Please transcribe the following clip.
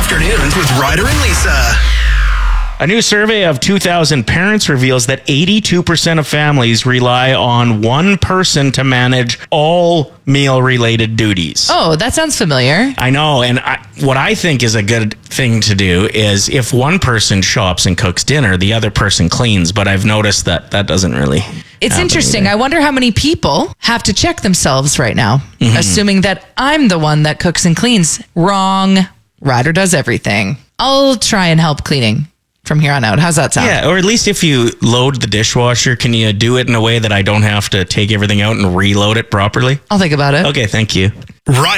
Afternoons with Ryder and Lisa. A new survey of 2,000 parents reveals that 82% of families rely on one person to manage all meal-related duties. Oh, that sounds familiar. I know, and what I think is a good thing to do is if one person shops and cooks dinner, the other person cleans, but I've noticed that doesn't really It's happen interesting. either. I wonder how many people have to check themselves right now, assuming that I'm the one that cooks and cleans. Wrong. Ryder does everything. I'll try and help cleaning from here on out. How's that sound? Yeah, or at least if you load the dishwasher, can you do it in a way that I don't have to take everything out and reload it properly? I'll think about it. Okay, thank you. Ryder